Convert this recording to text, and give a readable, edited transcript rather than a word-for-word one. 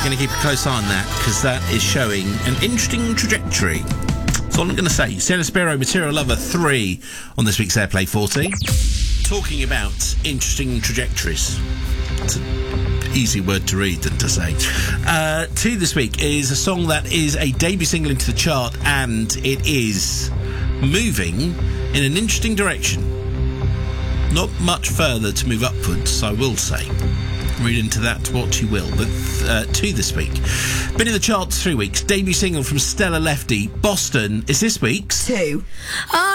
going to keep a close eye on that, because that is showing an interesting trajectory. That's all I'm going to say. Sienna Spiro, Material Lover 3 on this week's Airplay 40. Talking about interesting trajectories. It's an easy word to read than to say. 2 this week is a song that is a debut single into the chart, and it is moving in an interesting direction. Not much further to move upwards, I will say. Read into that what you will. But 2 this week. Been in the charts 3 weeks. Debut single from Stella Lefty, Boston, is this week's 2.